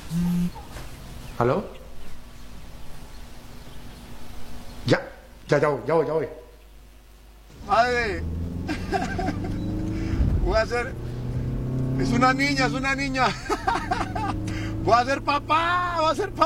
¿Aló? Ya voy. Padre, voy a ser... Es una niña. Voy a ser papá,